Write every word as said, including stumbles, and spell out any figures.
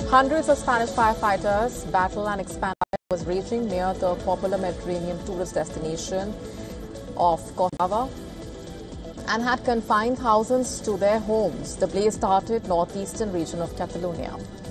Hundreds of Spanish firefighters battle and expand was raging near the popular Mediterranean tourist destination of Cordoba and had confined thousands to their homes. The blaze started northeastern region of Catalonia.